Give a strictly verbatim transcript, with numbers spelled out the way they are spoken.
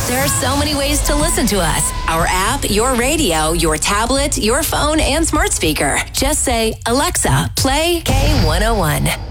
There are so many ways to listen to us. Our app, your radio, your tablet, your phone, and smart speaker. Just say, Alexa, play K one oh one.